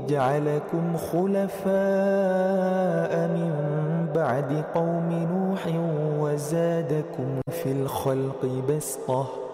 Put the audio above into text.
جعلكم خلفاء من بعد قوم نوح وزادكم في الخلق بسطة